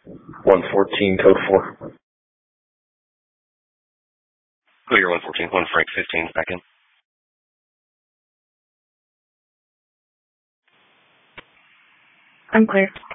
114, code 4. Clear 114, 1 Frank 15, back in. I'm clear.